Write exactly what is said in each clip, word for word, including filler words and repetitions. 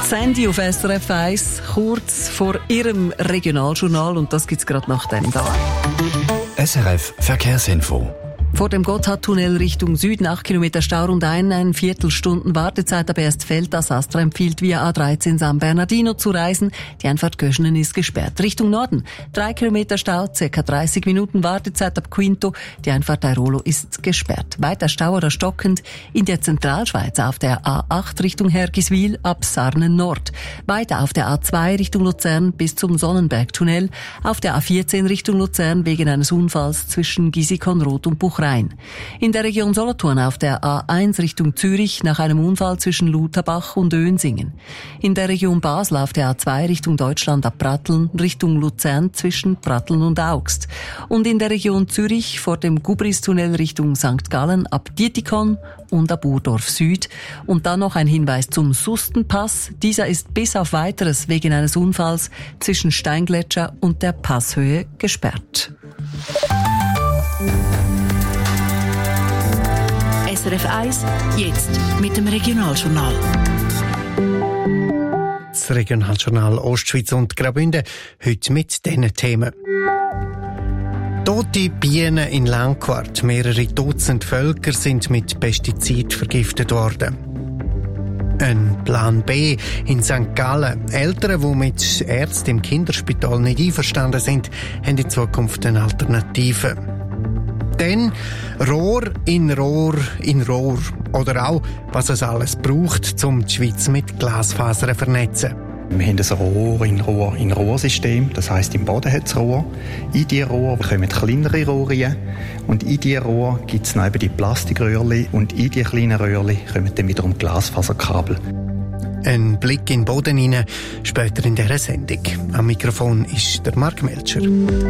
Sandy auf S R F eins, kurz vor ihrem Regionaljournal, und das gibt's gerade nach dem da. S R F Verkehrsinfo. Vor dem Gotthardtunnel Richtung Süden acht Kilometer Stau und eine Viertelstunden Wartezeit, aber erst fällt das Astra empfiehlt via A dreizehn San Bernardino zu reisen. Die Einfahrt Göschenen ist gesperrt. Richtung Norden drei Kilometer Stau, circa dreißig Minuten Wartezeit ab Quinto. Die Einfahrt Airolo ist gesperrt. Weiter Stau oder stockend in der Zentralschweiz auf der A acht Richtung Hergiswil ab Sarnen Nord. Weiter auf der A zwei Richtung Luzern bis zum Sonnenbergtunnel. Auf der A vierzehn Richtung Luzern wegen eines Unfalls zwischen Gisikon-Roth und Buchrein. In der Region Solothurn auf der A eins Richtung Zürich nach einem Unfall zwischen Lutherbach und Önsingen. In der Region Basel auf der A zwei Richtung Deutschland ab Pratteln Richtung Luzern zwischen Pratteln und Augst. Und in der Region Zürich vor dem Gubristunnel Richtung Sankt Gallen ab Dietikon und ab Urdorf Süd. Und dann noch ein Hinweis zum Sustenpass. Dieser ist bis auf Weiteres wegen eines Unfalls zwischen Steingletscher und der Passhöhe gesperrt. S R F eins, jetzt mit dem Regionaljournal. Das Regionaljournal Ostschweiz und Graubünden, heute mit diesen Themen. Tote Bienen in Langquart. Mehrere Dutzend Völker sind mit Pestizid vergiftet worden. Ein Plan B in Sankt Gallen. Eltern, die mit Ärzten im Kinderspital nicht einverstanden sind, haben in Zukunft eine Alternative. Dann Rohr in Rohr in Rohr. Oder auch, was es alles braucht, um die Schweiz mit Glasfasern zu vernetzen. Wir haben ein Rohr in Rohr in Rohr-System. Das heisst, im Boden hat es Rohr. In diese Rohr kommen kleinere Rohre rein. Und in diese Rohr gibt es noch eben die Plastikröhrchen. Und in diese kleinen Röhrchen kommen dann wiederum Glasfaserkabel. Ein Blick in den Boden hinein, später in dieser Sendung. Am Mikrofon ist der Mark Melcher.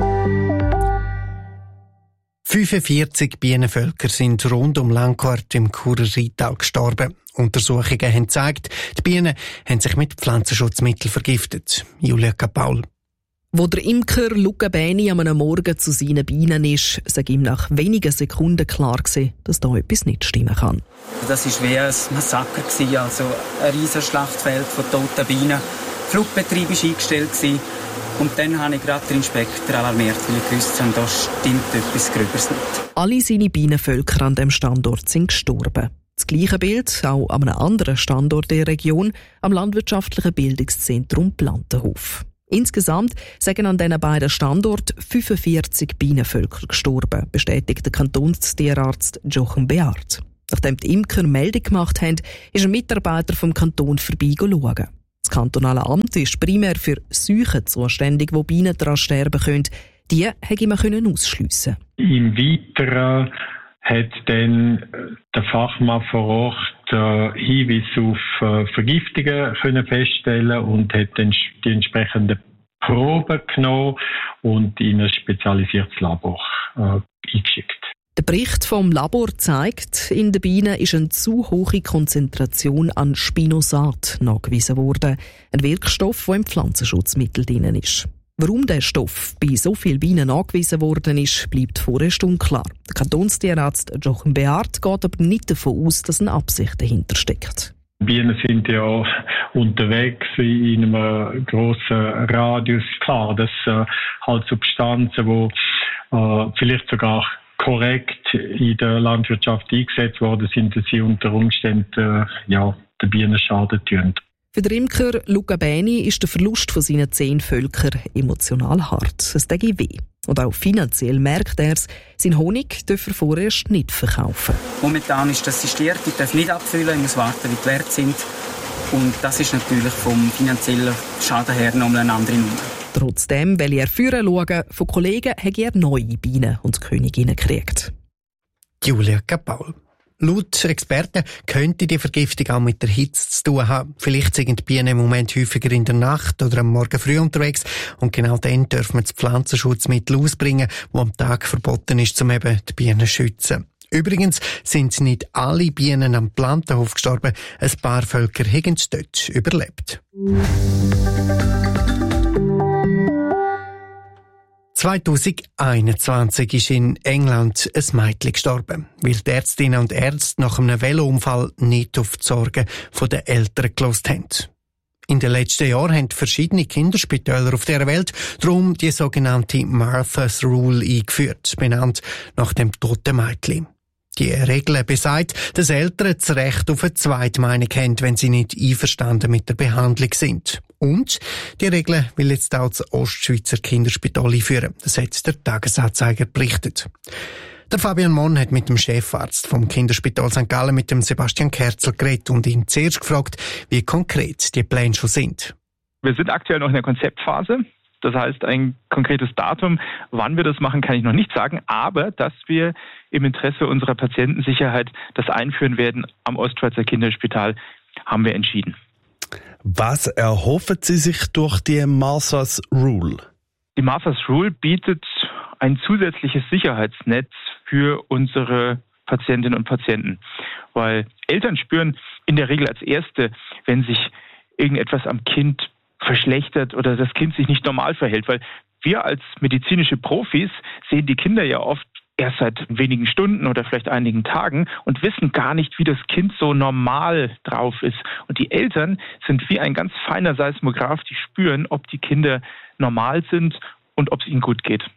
fünfundvierzig Bienenvölker sind rund um Langquart im Churer Rheintal gestorben. Untersuchungen haben gezeigt, die Bienen haben sich mit Pflanzenschutzmitteln vergiftet. Julia Kapaul. Wo der Imker Luca Bäni am Morgen zu seinen Bienen ist, sag ihm nach wenigen Sekunden klar gewesen, dass da etwas nicht stimmen kann. Das war wie ein Massaker, also ein riesiges Schlachtfeld von toten Bienen. Der Flugbetrieb war eingestellt. Und dann habe ich gerade den Inspektor alarmiert, weil ich gewusst habe, da stimmt etwas Gröberes nicht. Alle seine Bienenvölker an diesem Standort sind gestorben. Das gleiche Bild auch an einem anderen Standort der Region, am landwirtschaftlichen Bildungszentrum Plantenhof. Insgesamt sind an diesen beiden Standorten fünfundvierzig Bienenvölker gestorben, bestätigt der Kantonstierarzt Jochen Beard. Nachdem die Imker Meldung gemacht haben, ist ein Mitarbeiter vom Kanton vorbeischauen. Das kantonale Amt ist primär für Seuchen zuständig, wo Bienen daran sterben können. Die hätte man ausschliessen können. Im Weiteren hat dann der Fachmann vor Ort äh, Hinweise auf äh, Vergiftungen können feststellen und hat dann die entsprechenden Proben genommen und in ein spezialisiertes Labor äh, eingeschickt. Der Bericht vom Labor zeigt, in den Bienen ist eine zu hohe Konzentration an Spinosat nachgewiesen worden, ein Wirkstoff, der im Pflanzenschutzmittel drin ist. Warum der Stoff bei so vielen Bienen nachgewiesen worden ist, bleibt vorerst unklar. Der Kantonstierarzt Jochen Beard geht aber nicht davon aus, dass eine Absicht dahinter steckt. Bienen sind ja unterwegs in einem grossen Radius. Klar, dass äh, halt Substanzen, die äh, vielleicht sogar korrekt in der Landwirtschaft eingesetzt worden sind, dass sie unter Umständen äh, ja, den Bienen Schaden tun. Für den Imker Luca Bäni ist der Verlust von seinen zehn Völkern emotional hart. Es tut weh. Und auch finanziell merkt er es, sein Honig darf er vorerst nicht verkaufen. Momentan ist das sistiert, ich darf nicht abfüllen, ich muss warten, wie die Werte sind. Und das ist natürlich vom finanziellen Schaden her nochmal eine andere Nummer. Trotzdem will er führen schauen, von Kollegen hat er neue Bienen und Königinnen gekriegt. Julia Kapaul. Laut Experten könnte die Vergiftung auch mit der Hitze zu tun haben. Vielleicht sind die Bienen im Moment häufiger in der Nacht oder am Morgen früh unterwegs und genau dann dürfen wir das Pflanzenschutzmittel ausbringen, das am Tag verboten ist, um eben die Bienen zu schützen. Übrigens sind nicht alle Bienen am Plantenhof gestorben. Ein paar Völker haben es dort überlebt. zwanzig einundzwanzig ist in England ein Mädchen gestorben, weil die Ärztinnen und Ärzte nach einem Velounfall nicht auf die Sorgen der Eltern gehört haben. In den letzten Jahren haben verschiedene Kinderspitäler auf der Welt darum die sogenannte Martha's Rule eingeführt, benannt nach dem toten Mädchen. Die Regel besagt, dass Eltern das Recht auf eine Zweitmeinung haben, wenn sie nicht einverstanden mit der Behandlung sind. Und die Regel will jetzt auch das Ostschweizer Kinderspital einführen. Das hat der Tagesanzeiger berichtet. Der Fabian Monn hat mit dem Chefarzt vom Kinderspital Sankt Gallen, mit dem Sebastian Kerzel, geredet und ihn zuerst gefragt, wie konkret die Pläne schon sind. Wir sind aktuell noch in der Konzeptphase. Das heißt, ein konkretes Datum, wann wir das machen, kann ich noch nicht sagen. Aber dass wir im Interesse unserer Patientensicherheit das einführen werden am Ostschweizer Kinderspital, haben wir entschieden. Was erhoffen Sie sich durch die Martha's Rule? Die Martha's Rule bietet ein zusätzliches Sicherheitsnetz für unsere Patientinnen und Patienten. Weil Eltern spüren in der Regel als Erste, wenn sich irgendetwas am Kind verschlechtert oder das Kind sich nicht normal verhält. Weil wir als medizinische Profis sehen die Kinder ja oft erst seit wenigen Stunden oder vielleicht einigen Tagen und wissen gar nicht, wie das Kind so normal drauf ist. Und die Eltern sind wie ein ganz feiner Seismograph, die spüren, ob die Kinder normal sind und ob es ihnen gut geht.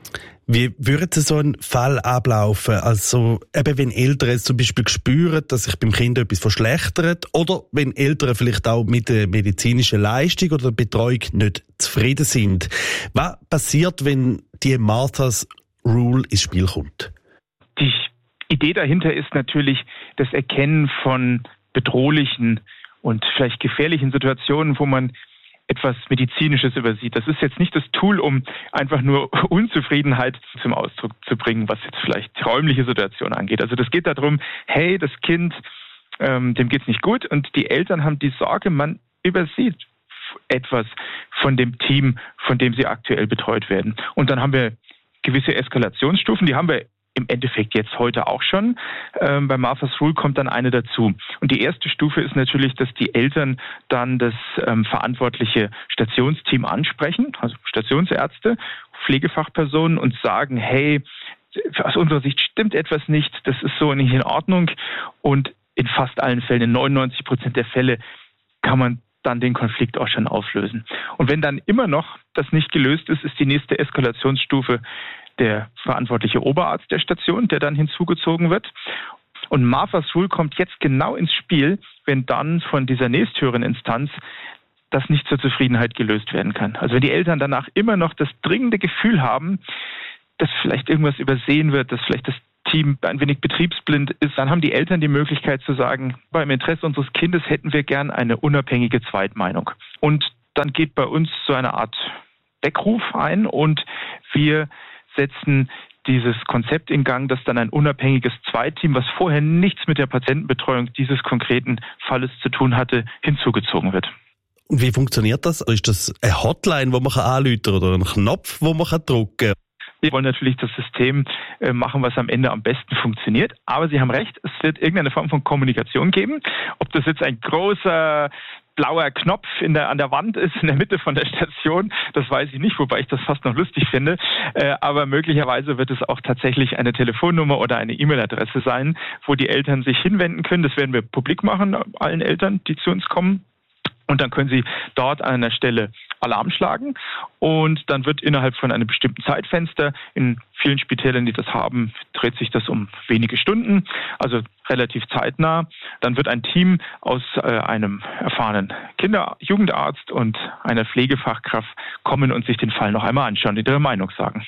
Wie würde so ein Fall ablaufen? Also eben, wenn Eltern zum Beispiel spüren, dass sich beim Kind etwas verschlechtert, oder wenn Eltern vielleicht auch mit der medizinischen Leistung oder der Betreuung nicht zufrieden sind. Was passiert, wenn die Martha's Rule ins Spiel kommt? Die Idee dahinter ist natürlich das Erkennen von bedrohlichen und vielleicht gefährlichen Situationen, wo man etwas Medizinisches übersieht. Das ist jetzt nicht das Tool, um einfach nur Unzufriedenheit zum Ausdruck zu bringen, was jetzt vielleicht räumliche Situationen angeht. Also das geht darum, hey, das Kind, ähm, dem geht's nicht gut und die Eltern haben die Sorge, man übersieht etwas von dem Team, von dem sie aktuell betreut werden. Und dann haben wir gewisse Eskalationsstufen, die haben wir im Endeffekt jetzt heute auch schon. Ähm, bei Martha's Rule kommt dann eine dazu. Und die erste Stufe ist natürlich, dass die Eltern dann das ähm, verantwortliche Stationsteam ansprechen, also Stationsärzte, Pflegefachpersonen, und sagen, hey, aus unserer Sicht stimmt etwas nicht, das ist so nicht in Ordnung. Und in fast allen Fällen, in neunundneunzig Prozent der Fälle, kann man dann den Konflikt auch schon auflösen. Und wenn dann immer noch das nicht gelöst ist, ist die nächste Eskalationsstufe der verantwortliche Oberarzt der Station, der dann hinzugezogen wird. Und Martha's Rule kommt jetzt genau ins Spiel, wenn dann von dieser nächsthöheren Instanz das nicht zur Zufriedenheit gelöst werden kann. Also wenn die Eltern danach immer noch das dringende Gefühl haben, dass vielleicht irgendwas übersehen wird, dass vielleicht das Team ein wenig betriebsblind ist, dann haben die Eltern die Möglichkeit zu sagen, beim Interesse unseres Kindes hätten wir gern eine unabhängige Zweitmeinung. Und dann geht bei uns so eine Art Weckruf ein und wir setzen dieses Konzept in Gang, dass dann ein unabhängiges Zweitteam, was vorher nichts mit der Patientenbetreuung dieses konkreten Falles zu tun hatte, hinzugezogen wird. Und wie funktioniert das? Ist das eine Hotline, wo man anrufen kann, oder ein Knopf, wo man drücken kann? Wir wollen natürlich das System machen, was am Ende am besten funktioniert. Aber Sie haben recht, es wird irgendeine Form von Kommunikation geben. Ob das jetzt ein großer blauer Knopf in der, an der Wand ist, in der Mitte von der Station, das weiß ich nicht, wobei ich das fast noch lustig finde. Äh, aber möglicherweise wird es auch tatsächlich eine Telefonnummer oder eine E-Mail-Adresse sein, wo die Eltern sich hinwenden können. Das werden wir publik machen, allen Eltern, die zu uns kommen. Und dann können Sie dort an einer Stelle Alarm schlagen und dann wird innerhalb von einem bestimmten Zeitfenster, in vielen Spitälern, die das haben, dreht sich das um wenige Stunden, also relativ zeitnah. Dann wird ein Team aus äh, einem erfahrenen Kinder-Jugendarzt und einer Pflegefachkraft kommen und sich den Fall noch einmal anschauen und ihre Meinung sagen.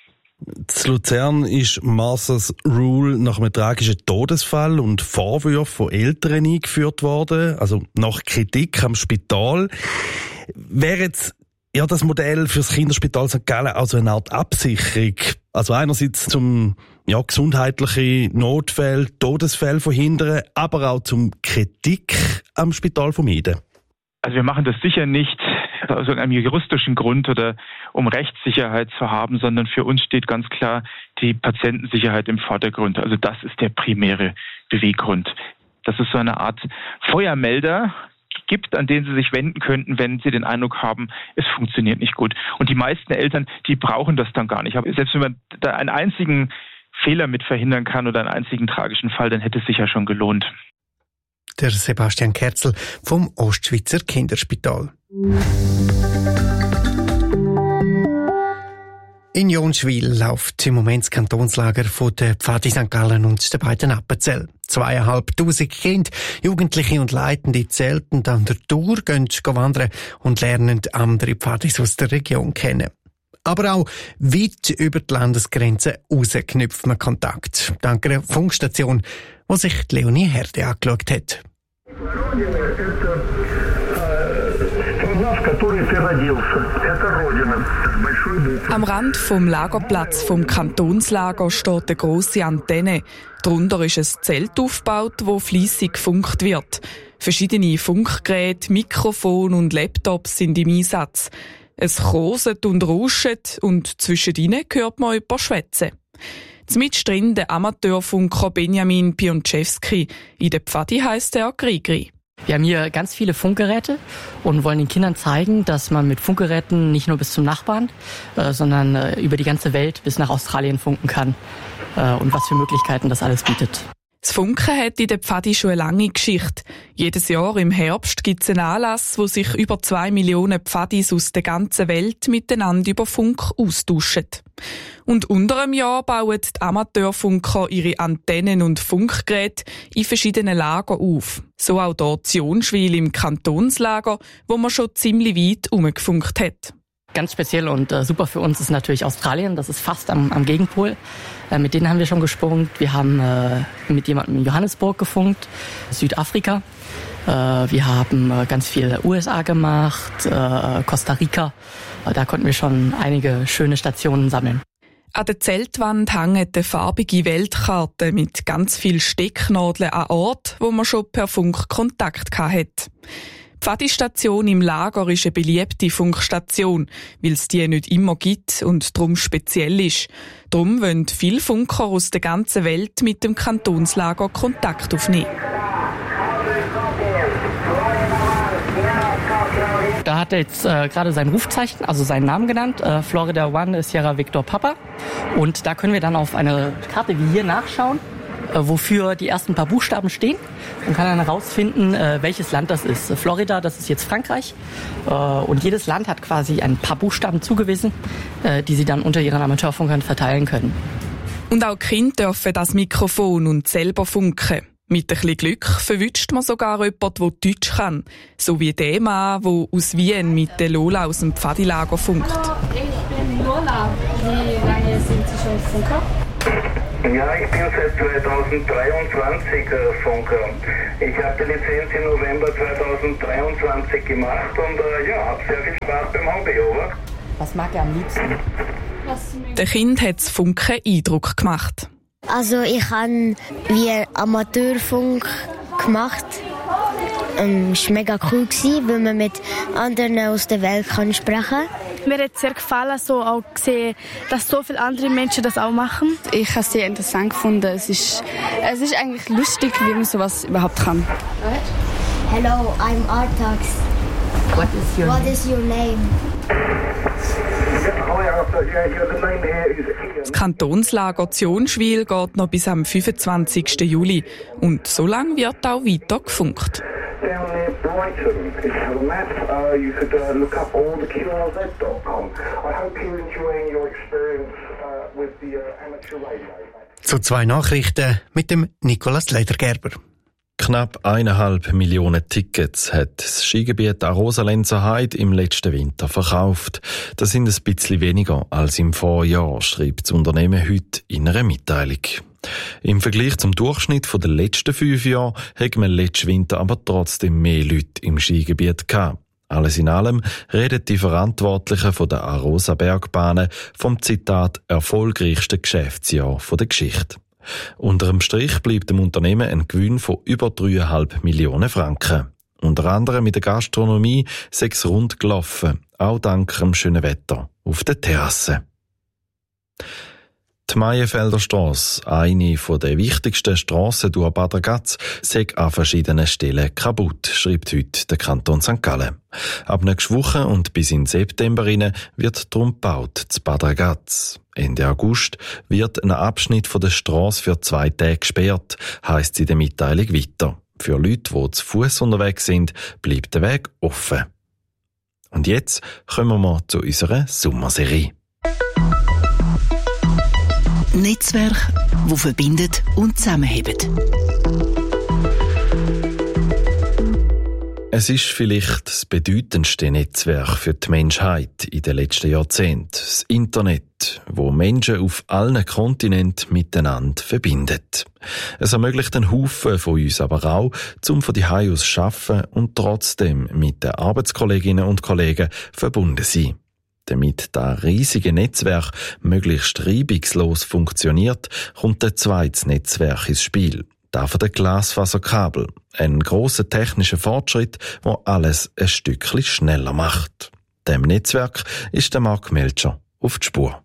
In Luzern ist Martha's Rule nach einem tragischen Todesfall und Vorwürfen von Eltern eingeführt worden, also nach Kritik am Spital. Wäre jetzt ja das Modell für das Kinderspital Sankt Gallen also eine Art Absicherung? Also einerseits zum ja, gesundheitliche Notfälle, Todesfälle verhindern, aber auch zum Kritik am Spital vermeiden? Also wir machen das sicher nicht aus einem juristischen Grund oder um Rechtssicherheit zu haben, sondern für uns steht ganz klar die Patientensicherheit im Vordergrund. Also das ist der primäre Beweggrund. Dass es so eine Art Feuermelder gibt, an den Sie sich wenden könnten, wenn Sie den Eindruck haben, es funktioniert nicht gut. Und die meisten Eltern, die brauchen das dann gar nicht. Aber selbst wenn man da einen einzigen Fehler mit verhindern kann oder einen einzigen tragischen Fall, dann hätte es sich ja schon gelohnt. Der Sebastian Kerzel vom Ostschweizer Kinderspital. In Jonschwil läuft im Moment das Kantonslager von der Pfadi Sankt Gallen und der beiden Appenzell. Zweieinhalbtausend Kinder, Jugendliche und Leitende zelten an der Tour, gehen wandern und lernen andere Pfadis aus der Region kennen. Aber auch weit über die Landesgrenzen raus knüpft man Kontakt. Dank einer Funkstation, wo sich Leonie Herde angeschaut hat. Am Rand vom Lagerplatz vom Kantonslager steht eine grosse Antenne. Darunter ist ein Zelt aufgebaut, wo fleissig gefunkt wird. Verschiedene Funkgeräte, Mikrofone und Laptops sind im Einsatz. Es koset und rauscht und zwischendrin hört man jemanden schwätzen. Zmitzt drin der Amateurfunker Benjamin Pionczewski. In der Pfadi heisst er Grigri. Wir haben hier ganz viele Funkgeräte und wollen den Kindern zeigen, dass man mit Funkgeräten nicht nur bis zum Nachbarn, äh, sondern äh, über die ganze Welt bis nach Australien funken kann äh, und was für Möglichkeiten das alles bietet. Das Funken hat in der Pfadi schon eine lange Geschichte. Jedes Jahr im Herbst gibt es einen Anlass, wo sich über zwei Millionen Pfadis aus der ganzen Welt miteinander über Funk austauschen. Und unter einem Jahr bauen die Amateurfunker ihre Antennen und Funkgeräte in verschiedenen Lagern auf. So auch hier in Jonschwil im Kantonslager, wo man schon ziemlich weit umgefunkt hat. Ganz speziell und äh, super für uns ist natürlich Australien. Das ist fast am, am Gegenpol. Äh, mit denen haben wir schon gesprungen. Wir haben äh, mit jemandem in Johannesburg gefunkt, Südafrika. Äh, wir haben äh, ganz viel U S A gemacht, äh, Costa Rica. Äh, da konnten wir schon einige schöne Stationen sammeln. An der Zeltwand hängt eine farbige Weltkarte mit ganz vielen Stecknadeln an Orten, wo man schon per Funk Kontakt hatte. Die Pfadi-Station im Lager ist eine beliebte Funkstation, weil es die nicht immer gibt und darum speziell ist. Darum wollen viele Funker aus der ganzen Welt mit dem Kantonslager Kontakt aufnehmen. Da hat er jetzt äh, gerade sein Rufzeichen, also seinen Namen genannt, äh, Florida One Sierra Victor Papa. Und da können wir dann auf eine Karte wie hier nachschauen, äh, wofür die ersten paar Buchstaben stehen. Und kann dann herausfinden, äh, welches Land das ist. Florida, das ist jetzt Frankreich. Äh, und jedes Land hat quasi ein paar Buchstaben zugewiesen, äh, die sie dann unter ihren Amateurfunkern verteilen können. Und auch Kinder dürfen das Mikrofon und selber funken. Mit ein bisschen Glück verwünscht man sogar jemanden, der Deutsch kann. So wie der Mann, der aus Wien mit der Lola aus dem Pfadilager funkt. Ich bin Lola. Wie lange sind Sie schon Funker? Ja, ich bin seit zweitausenddreiundzwanzig äh, Funker. Ich habe die Lizenz im November zweitausenddreiundzwanzig gemacht und äh, ja, habe sehr viel Spaß beim Hobby, oder? Was mag er am liebsten? Der Kind hat das Funken Eindruck gemacht. Also ich habe wie Amateurfunk gemacht. Ähm, es war mega cool, weil man mit anderen aus der Welt kann sprechen kann. Mir hat es sehr gefallen, so auch gesehen, dass so viele andere Menschen das auch machen. Ich habe es sehr interessant gefunden. Es ist, es ist eigentlich lustig, wie man sowas überhaupt kann. Hello, I'm Artax. What is your What name? is your name? Das Kantonslager Jonschwil geht noch bis am fünfundzwanzigsten Juli. Und so lange wird auch weiter gefunkt. Zu zwei Nachrichten mit dem Nicolas Ledergerber. Knapp eineinhalb Millionen Tickets hat das Skigebiet Arosa-Lenzer Heide im letzten Winter verkauft. Das sind ein bisschen weniger als im Vorjahr, schreibt das Unternehmen heute in einer Mitteilung. Im Vergleich zum Durchschnitt der letzten fünf Jahre hat man letzten Winter aber trotzdem mehr Leute im Skigebiet gehabt. Alles in allem reden die Verantwortlichen von der Arosa Bergbahnen vom Zitat erfolgreichsten Geschäftsjahr der Geschichte. Unter dem Strich bleibt dem Unternehmen ein Gewinn von über dreieinhalb Millionen Franken. Unter anderem mit der Gastronomie sechs rund gelaufen, auch dank dem schönen Wetter auf der Terrasse. Die Maienfelder Strasse, eine der wichtigsten Strassen durch Bad Ragaz, sei an verschiedenen Stellen kaputt, schreibt heute der Kanton Sankt Gallen. Ab nächster Woche und bis in September rein wird darum gebaut, zu Bad Ragaz. Ende August wird ein Abschnitt von der Strasse für zwei Tage gesperrt, heisst es in der Mitteilung weiter. Für Leute, die zu Fuss unterwegs sind, bleibt der Weg offen. Und jetzt kommen wir mal zu unserer Sommerserie. Netzwerk, das verbindet und zusammenhält. Es ist vielleicht das bedeutendste Netzwerk für die Menschheit in den letzten Jahrzehnten. Das Internet, wo Menschen auf allen Kontinenten miteinander verbindet. Es ermöglicht einen Haufen von uns aber auch, zum von die Hause aus arbeiten und trotzdem mit den Arbeitskolleginnen und Kollegen verbunden sein. Damit das riesige Netzwerk möglichst reibungslos funktioniert, kommt ein zweites Netzwerk ins Spiel. Das von den Glasfaserkabel. Ein grosser technischer Fortschritt, der alles ein Stückchen schneller macht. Dem Netzwerk ist der Marc Melcher auf die Spur.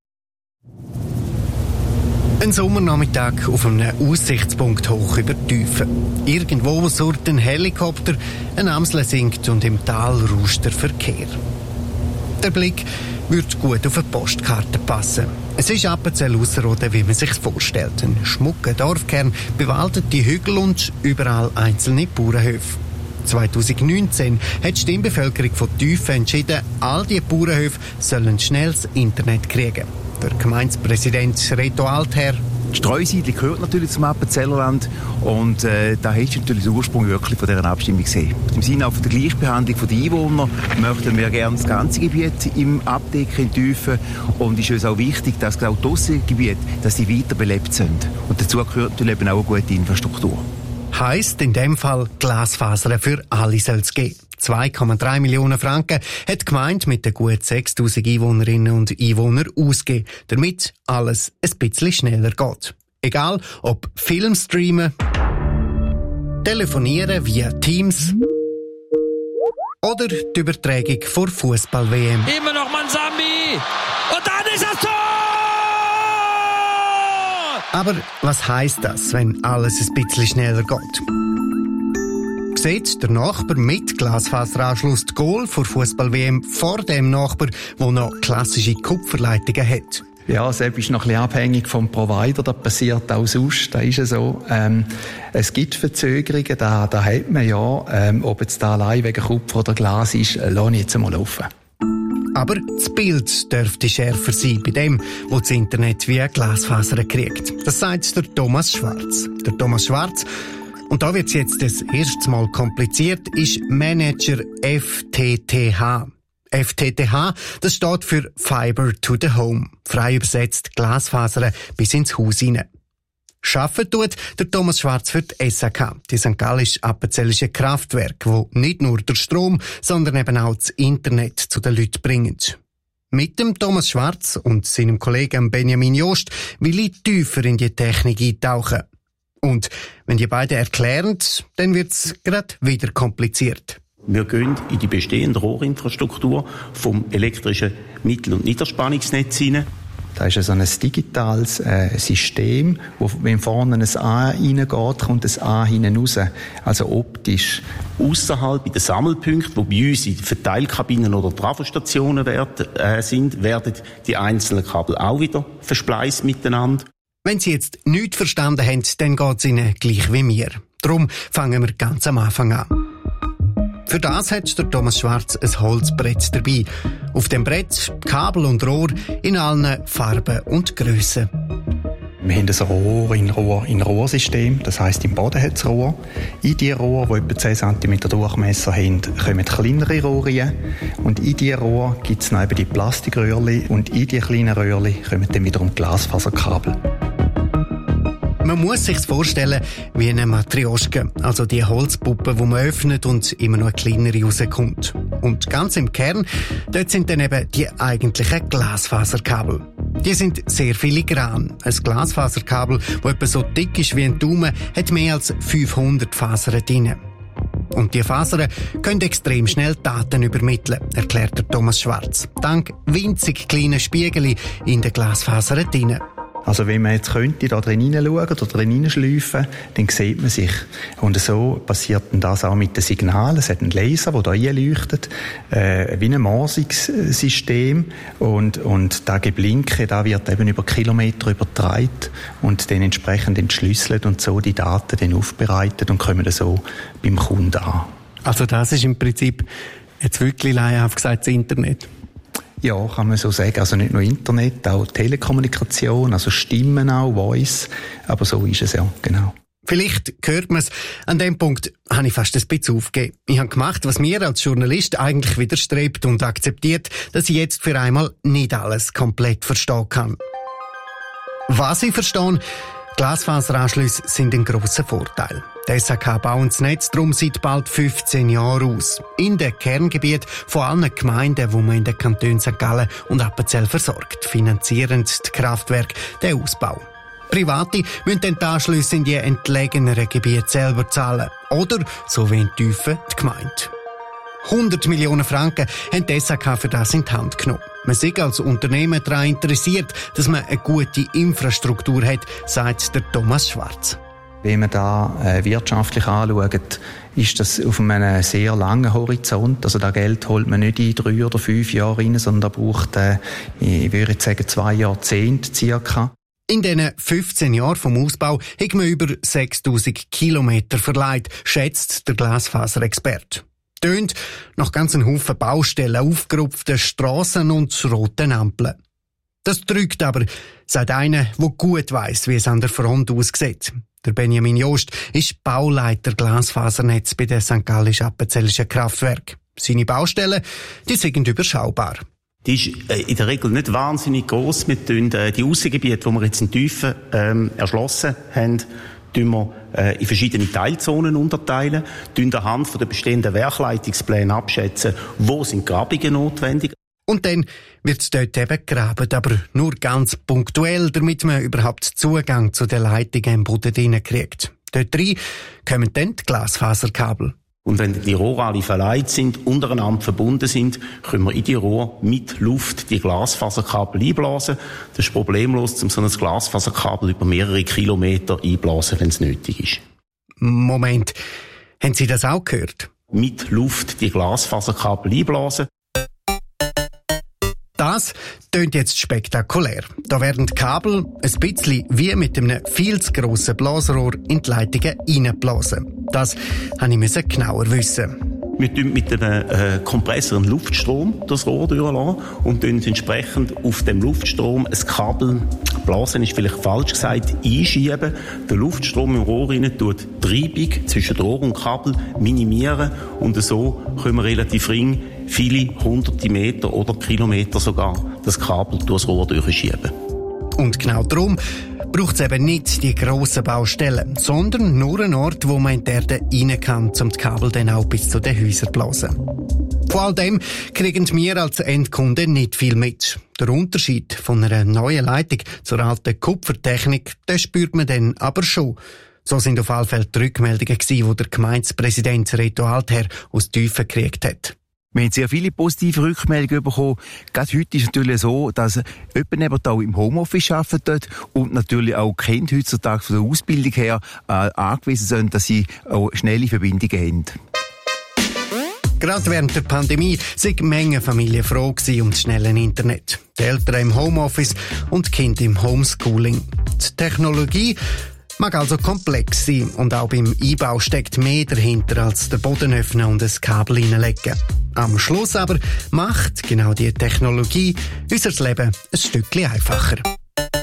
Ein Sommernachmittag auf einem Aussichtspunkt hoch über die Tiefe. Irgendwo surrt ein Helikopter, ein Amsel singt und im Tal rauscht der Verkehr. Der Blick würde gut auf eine Postkarte passen. Es ist Appenzell Ausserrhoden, wie man sich vorstellt. Ein schmucker Dorfkern bewaldet die Hügel und überall einzelne Bauernhöfe. zwanzig neunzehn hat die Stimmbevölkerung von Tüfen entschieden, all diese Bauernhöfe sollen schnell das Internet kriegen. Der Gemeindepräsident Reto Altherr: Die Streusiedlung gehört natürlich zum Appenzellerland und äh, da hast du natürlich den Ursprung wirklich von dieser Abstimmung gesehen. Im Sinne auch von der Gleichbehandlung der Einwohner möchten wir gerne das ganze Gebiet im Abdecken in Tiefen und es ist uns auch wichtig, dass auch die Aussengebiete, dass die weiter belebt sind. Und dazu gehört natürlich eben auch eine gute Infrastruktur. Heisst in dem Fall Glasfaser für alle soll es geben. zwei Komma drei Millionen Franken hat die Gemeinde mit den gut sechstausend Einwohnerinnen und Einwohnern ausgegeben, damit alles ein bisschen schneller geht. Egal ob Film streamen, telefonieren via Teams oder die Übertragung vor Fußball-W M. Immer noch Mansambi und dann ist das Tor! Aber was heisst das, wenn alles ein bisschen schneller geht? Sieht der Nachbar mit Glasfaseranschluss die Goal vor Fußball-W M vor dem Nachbar, der noch klassische Kupferleitungen hat? Ja, selbst ist noch ein bisschen abhängig vom Provider, das passiert auch sonst, da ist es so. Ähm, es gibt Verzögerungen, da, da hat man ja, ähm, ob jetzt da allein wegen Kupfer oder Glas ist, äh, lasse ich jetzt einmal laufen. Aber das Bild dürfte schärfer sein bei dem, wo das Internet via Glasfaser kriegt. Das sagt der Thomas Schwarz. Der Thomas Schwarz, und da wird es jetzt das erste Mal kompliziert, ist Manager F T T H. F T T H, das steht für Fiber to the Home. Frei übersetzt Glasfaser bis ins Haus hinein. Schaffen tut der Thomas Schwarz für die S A K, die Sankt Gallisch-Appenzellische Kraftwerk, wo nicht nur der Strom, sondern eben auch das Internet zu den Leuten bringen. Mit dem Thomas Schwarz und seinem Kollegen Benjamin Jost will ich tiefer in die Technik eintauchen. Und wenn die beiden erklären, dann wird's grad wieder kompliziert. Wir gehen in die bestehende Rohrinfrastruktur vom elektrischen Mittel- und Niederspannungsnetz hinein. Da ist so ein digitales äh, System, wo wenn vorne ein A reingeht, kommt ein A hinten raus. Also optisch. Ausserhalb bei den Sammelpunkten, wo bei uns in Verteilkabinen oder Trafostationen werden, äh, sind, werden die einzelnen Kabel auch wieder verspleist miteinander. Wenn Sie jetzt nichts verstanden haben, dann geht es Ihnen gleich wie mir. Darum fangen wir ganz am Anfang an. Für das hat der Thomas Schwarz ein Holzbrett dabei. Auf dem Brett Kabel und Rohr in allen Farben und Grössen. Wir haben ein Rohr in Rohr in Rohrsystem, das heisst im Boden hat es Rohr. In die Rohr, die etwa zehn Zentimeter Durchmesser haben, kommen kleinere Rohre rein. Und in die Rohr gibt es noch eben die Plastikröhrchen und in die kleinen Röhrchen kommen dann wiederum Glasfaserkabel. Man muss sich's vorstellen wie eine Matrioschka, also die Holzpuppe, die man öffnet und immer noch eine kleinere rauskommt. Und ganz im Kern, dort sind dann eben die eigentlichen Glasfaserkabel. Die sind sehr filigran. Ein Glasfaserkabel, das etwa so dick ist wie ein Daumen, hat mehr als fünfhundert Fasern drin. Und die Fasern können extrem schnell Daten übermitteln, erklärt der Thomas Schwarz. Dank winzig kleinen Spiegeln in den Glasfasern drin. Also wenn man jetzt könnte da drin hineinschauen oder drin hineinschleifen, dann sieht man sich. Und so passiert dann das auch mit den Signalen. Es hat einen Laser, der da reinleuchtet, äh, wie ein Morsingssystem. Und, und das Geblinke, da wird eben über Kilometer übertragen und dann entsprechend entschlüsselt und so die Daten dann aufbereitet und kommen dann so beim Kunden an. Also das ist im Prinzip jetzt wirklich laienhaft gesagt das Internet? Ja, kann man so sagen. Also nicht nur Internet, auch Telekommunikation, also Stimmen auch, Voice. Aber so ist es ja, genau. Vielleicht hört man es. An dem Punkt habe ich fast ein bisschen aufgegeben. Ich habe gemacht, was mir als Journalist eigentlich widerstrebt und akzeptiert, dass ich jetzt für einmal nicht alles komplett verstehen kann. Was ich verstehe, Glasfaseranschlüsse sind ein grosser Vorteil. Die S H K bauen das Netz darum seit bald fünfzehn Jahren aus. In den Kerngebieten von allen Gemeinden, wo man in den Kantonen Sankt Gallen und Appenzell versorgt, finanzieren die Kraftwerke den Ausbau. Private müssen dann die Anschlüsse in die entlegeneren Gebiete selber zahlen. Oder, so wie in Tüfen, die Gemeinde. hundert Millionen Franken haben die S H K für das in die Hand genommen. Man ist als Unternehmen daran interessiert, dass man eine gute Infrastruktur hat, sagt der Thomas Schwarz. Wenn man da äh, wirtschaftlich anschaut, ist das auf einem sehr langen Horizont. Also das Geld holt man nicht in drei oder fünf Jahre rein, sondern da braucht, äh, ich würde jetzt sagen, zwei Jahrzehnte circa. In diesen fünfzehn Jahren vom Ausbau hat man über sechstausend Kilometer verleiht, schätzt der Glasfaserexperte. Tönt nach ganzen Haufen Baustellen, aufgerupften Strassen und roten Ampeln. Das drückt aber, sagt einer, der gut weiss, wie es an der Front aussieht. Der Benjamin Jost ist Bauleiter Glasfasernetz bei den Sankt Gallisch-Appenzellischen Kraftwerken. Seine Baustellen, die sind überschaubar. Die ist äh, in der Regel nicht wahnsinnig gross. Wir tun äh, die Aussengebiete, die wir jetzt in Tiefen ähm, erschlossen haben, tun wir äh, in verschiedene Teilzonen unterteilen, tun anhand von den bestehenden Werkleitungsplänen abschätzen, wo sind Grabungen notwendig. Und dann wird dort eben gegraben, aber nur ganz punktuell, damit man überhaupt Zugang zu den Leitungen im Boden drinnen kriegt. Dort rein kommen dann die Glasfaserkabel. Und wenn die Rohre alle verleiht sind, untereinander verbunden sind, können wir in die Rohre mit Luft die Glasfaserkabel einblasen. Das ist problemlos, um so ein Glasfaserkabel über mehrere Kilometer einblasen, wenn es nötig ist. Moment, haben Sie das auch gehört? Mit Luft die Glasfaserkabel einblasen. Das tönt jetzt spektakulär. Da werden die Kabel ein bisschen wie mit einem viel zu grossen Blasrohr in die Leitungen reinblasen. Das musste ich genauer wissen. Wir tun mit einem äh, Kompressor einen Luftstrom das Rohr durchlassen und tun entsprechend auf dem Luftstrom ein Kabel, blasen ist vielleicht falsch gesagt, einschieben. Der Luftstrom im Rohr rein tut die Reibung zwischen Rohr und Kabel minimieren und so können wir relativ ring viele hunderte Meter oder Kilometer sogar das Kabel durchs Rohr durchschieben. Und genau darum braucht es eben nicht die grossen Baustellen, sondern nur einen Ort, wo man in die Erde rein kann, um die Kabel dann auch bis zu den Häusern zu blasen. Von all dem kriegen wir als Endkunden nicht viel mit. Der Unterschied von einer neuen Leitung zur alten Kupfertechnik, den spürt man dann aber schon. So sind auf alle Fälle die Rückmeldungen gewesen, die der Gemeindepräsident Reto Altherr aus Tüfen gekriegt hat. Wir haben sehr viele positive Rückmeldungen bekommen. Gerade heute ist es natürlich so, dass jemand auch im Homeoffice arbeitet und natürlich auch kennt heutzutage von der Ausbildung her äh, angewiesen sind, dass sie auch schnelle Verbindungen haben. Gerade während der Pandemie sind Menge Familien froh gewesen um das schnelle Internet. Die Eltern im Homeoffice und die Kinder im Homeschooling. Die Technologie mag also komplex sein und auch beim Einbau steckt mehr dahinter als der Boden öffnen und ein Kabel reinlegen. Am Schluss aber macht genau diese Technologie unser Leben ein Stückchen einfacher.